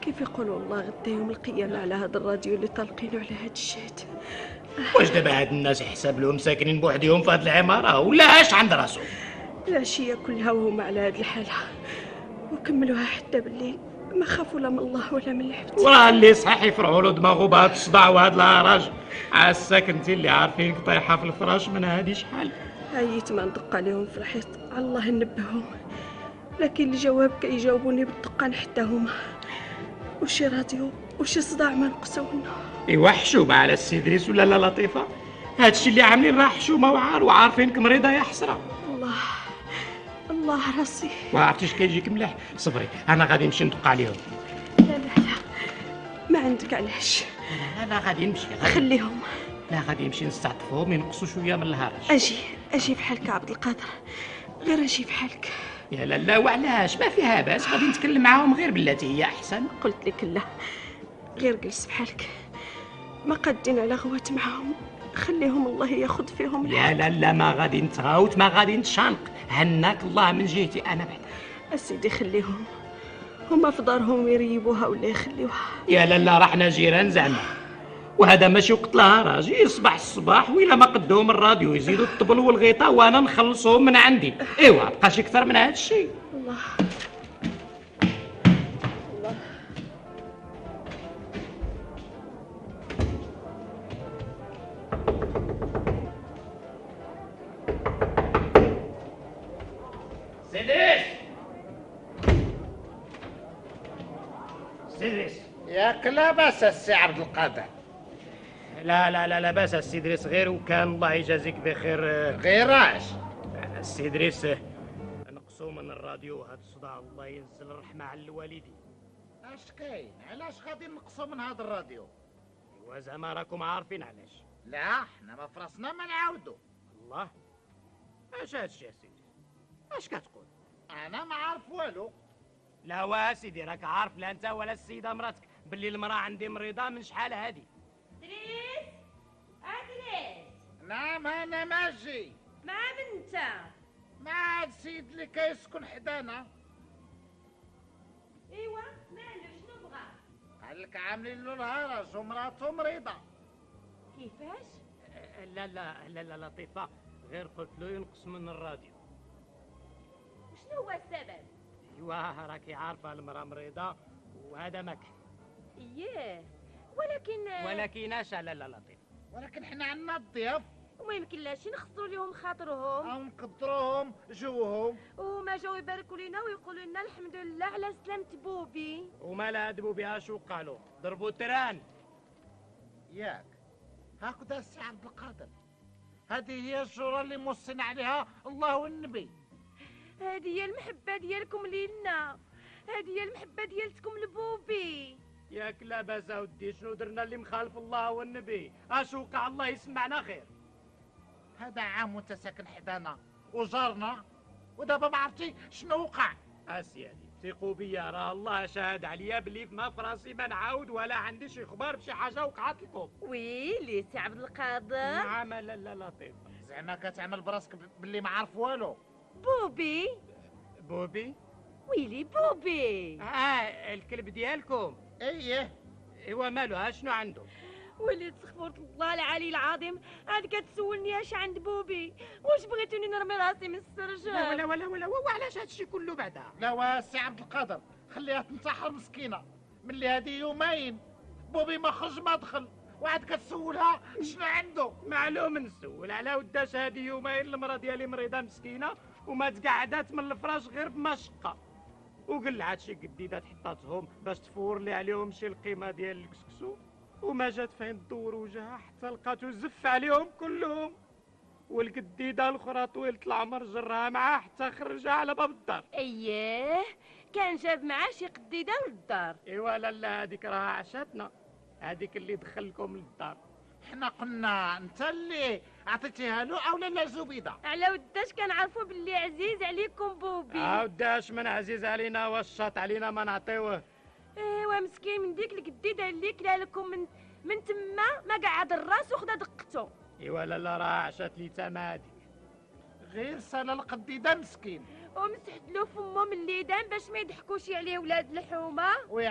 كيف يقولوا الله غدا يوم القيامة على هذا الراديو اللي طالقينه على هاد الشات؟ واش دابا هاد الناس يحسب لهم ساكنين بوحدهم في هاد العماره ولا اش عند راسهم؟ العشية كلها وهم على هاد الحالة وكملوها حتى بالليل، ما خافوا لا من الله ولا من العبد. وراه اللي صحيح يفرعوا له دماغه بهاد الصداع وهاد الهرج. عساك انت اللي عارفينك طايحه في الفراش من هادي شحال. عييت ما ندق عليهم في الحيط، على الله نبههم، لكن الجواب كيجاوبوني بالدقان حتى هما. وشي راديو وشي صداع ما نقصونا. ايوا حشومه على السي دريس ولا لا لطيفه؟ هادشي اللي عاملين راه حشومه وعارفينك مريضه يا حسره. الله راسي. وعرفتيش كيجيك مليح؟ صبري انا غادي نمشي ندق عليهم. لا ما عندك علاش. لا غادي نمشي خليهم. لا غادي نمشي نستعطفهم ينقصوا شويه من الهرج. اجي بحالك عبد القادر، غير اجي بحالك. يا لا وعلاش؟ ما فيها باس، غادي نتكلم معاهم غير بلاتي هي احسن. قلت لك لا، غير جلس بحالك، ما قادين على غوات معاهم، خليهم الله ياخذ فيهم الحق. يا لا ما غادي نتغاوت، ما غادي نتشانق، هناك الله من جهتي انا بعد. اسيدي خليهم، هما في دارهم يريبوها ولا يخليوها. يا لا راحنا جيران زعما، وهذا ماشي وقت الهراج، يصبح الصباح وإلا ما قدوهم الراديو يزيدوا الطبل والغيطه وانا نخلصهم من عندي. ايوا بقاش اكثر من هذا الشيء. الله سيدريس ياك لا باس السي عبد القادر. لا باس السي دريس، غير وكان الله يجازيك بخير. غير اش السي دريس نقصوا من الراديو هذا الصداع، الله ينزل الرحمه على الوالدين. اش كاين؟ علاش غادي نقصوا من هذا الراديو؟ ايوا زعما راكم عارفين علاش. لا حنا ما فرصنا ما نعاودو. الله اش هادشي يا سيدي؟ اش كتقول؟ انا ما عارف والو. لا واسيدي راك عارف لا انت ولا السيده مراتك باللي المراه عندي مريضه من شحال هادي. دريس دريس. نعم انا ماشي مع من انت؟ مع السيد اللي كيسكن حدانا. ايوا مالو شنو بغا؟ قال لك عاملين له الهرج ومراته مريضه. كيفاش؟ لا لطيفه، غير قلت له ينقص من الراديو. وشنو هو السبب؟ ايوا راكي عارفه المراه مريضه وهذا ما كان. اييه ولكن اش؟ لا لطيف، ولكن حنا عندنا الضياف وما يمكنلاش نخسروا لهم خاطرهم او نقدروهم جوهم. وما جاو يباركوا لنا ويقولوا لنا الحمد لله على سلامة بوبي. وما لا ادبوا بها شو قالوا؟ ضربوا التران. ياك هكذا السي عبد القادر، هذه هي الجرة اللي موصينا عليها الله والنبي. هذه هي المحبة ديالكم لينا، هذه هي المحبة ديالتكم لبوبي. ياك لا باس اودي، شنو درنا اللي مخالف الله والنبي؟ اش وقع؟ الله يسمعنا خير. هذا عام وانت ساكن حدانا وجارنا، ودابا ما عرفتي شنو وقع. اسيادي ثقوا بيا، راه الله شاهد عليا بلي ما في راسي ما نعاود ولا عندي شي خبر بشي حاجه وقعت لكم. ويلي سي عبد القادر. نعم لا لطيف. زعما كتعمل براسك باللي ما عارف والو. بوبي ويلي بوبي. الكلب ديالكم. ايوا مالو؟ شنو عنده؟ وليت سخفرت الله العلي العظيم، عاد كتسولني اش عند بوبي؟ واش بغيتوني نرمي راسي من السرجه؟ ولا وعلاش هادشي كله بعدا؟ لا واسي عبد القادر خليها تنتحر مسكينه، ملي هذه يومين بوبي ما خرج ما دخل، وعاد كتسولها شنو عنده. معلوم نسول على وداش هادي يومين المراه ديالي مريضه مسكينه وما تقعدات من الفراش غير بمشقه، وقلعات شي قديدات حطاتهم باش تفور لي عليهم شي القيمه ديال الكسكسو، وما جات فين تدور وجهها حتى لقاتو زف عليهم كلهم، والقديده الاخرى طويله العمر جرها معاه حتى خرجها على باب الدار. اييه كان جاب معاه شي قديده للدار. ايوا لا هذيك راها عشاتنا، هذيك اللي دخلكم للدار. حنا قلنا انت اللي عطيتيها له او لا زبيده. على وداش كنعرفوا باللي عزيز عليكم بوبي. وداش من عزيز علينا والشاط علينا ما نعطيوه. ايوا مسكين من ديك القديده اللي كلا لكم من تما ما قعد الراس وخدا دقته. ايوا لا راه عشات لي تما هذيك، غير سالا القديده مسكين ومسحت له فمو من اليدان باش ما يضحكوش عليه ولاد الحومه.